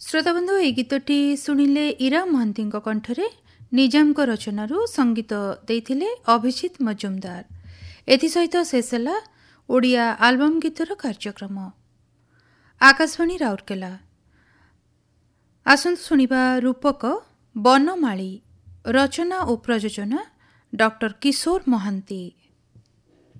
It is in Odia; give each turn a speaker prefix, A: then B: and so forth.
A: ଶ୍ରୋତାବନ୍ଧୁ, ଏହି ଗୀତଟି ଶୁଣିଲେ ଇରା ମହାନ୍ତିଙ୍କ କଣ୍ଠରେ ନିଜାମଙ୍କ ରଚନାରୁ ସଙ୍ଗୀତ ଦେଇଥିଲେ ଅଭିଜିତ ମଜୁମଦାର। ଏଥିସହିତ ଶେଷ ହେଲା ଓଡ଼ିଆ ଆଲବମ୍ ଗୀତର କାର୍ଯ୍ୟକ୍ରମ। ଆକାଶବାଣୀ ରାଉରକେଲା। ଆସନ୍ତୁ ଶୁଣିବା ରୂପକ ବନମାଳୀ। ରଚନା ଓ ପ୍ରଯୋଜନା ଡକ୍ଟର କିଶୋର ମହାନ୍ତି।